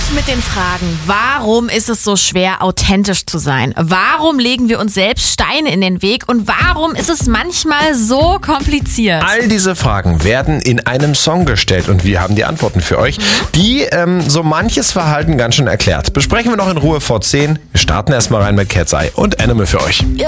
mit den Fragen, warum ist es so schwer, authentisch zu sein? Warum legen wir uns selbst Steine in den Weg? Und warum ist es manchmal so kompliziert? All diese Fragen werden in einem Song gestellt und wir haben die Antworten für euch, die so manches Verhalten ganz schön erklärt. Besprechen wir noch in Ruhe vor 10. Wir starten erstmal rein mit Cat's Eye und Animal für euch.